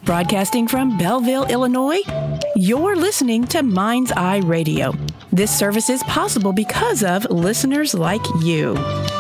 Broadcasting from Belleville, Illinois, you're listening to Mind's Eye Radio. This service is possible because of listeners like you.